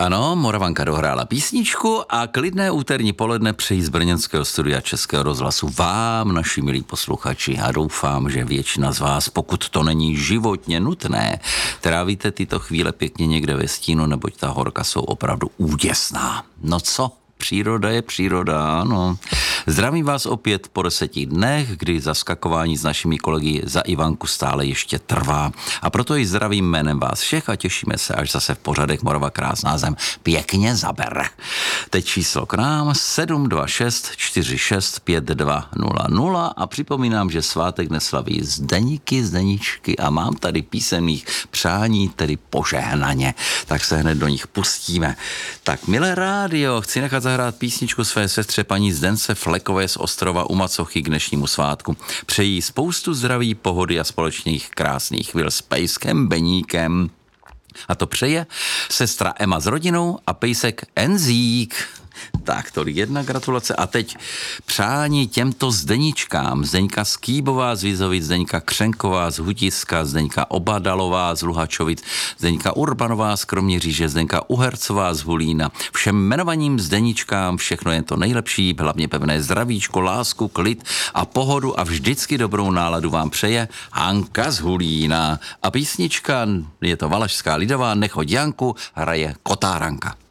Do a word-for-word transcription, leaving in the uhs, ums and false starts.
Ano, Moravanka dohrála písničku a klidné úterní poledne přeji z brněnského studia Českého rozhlasu vám, naši milí posluchači, a doufám, že většina z vás, pokud to není životně nutné, trávíte tyto chvíle pěkně někde ve stínu, neboť ta horka jsou opravdu úděsná. No co? Příroda je příroda, ano. Zdravím vás opět po deseti dnech, kdy zaskakování s našimi kolegy za Ivanku stále ještě trvá. A proto i zdravím jménem vás všech a těšíme se, až zase v pořadech Morava krásná zem pěkně zabere. Teď číslo k nám sedm dva šest čtyři šest pět dva nula nula a připomínám, že svátek neslaví Zdeníky, Zdeničky a mám tady písemných přání, tedy požehnaně. Tak se hned do nich pustíme. Tak milé rádio, chci nechat zahrát písničku své sestře paní Zdence Flekové z Ostrova u Macochy k dnešnímu svátku. Přeji spoustu zdraví, pohody a společných krásných chvil s pejskem Beníkem. A to přeje sestra Emma s rodinou a pejsek Enzík. Tak, tolik jedna gratulace. A teď přání těmto Zdeničkám. Zdeňka Skýbová z Vizovic, Zdeňka Křenková z Hutiska, Zdeňka Obadalová z Luhačovic, Zdeňka Urbanová z Kroměříže, Zdeňka Uhercová z Hulína. Všem jmenovaným Zdeničkám všechno je to nejlepší, hlavně pevné zdravíčko, lásku, klid a pohodu a vždycky dobrou náladu vám přeje Hanka z Hulína. A písnička, je to valašská lidová, Nechoď Janku, hraje Kotáranka.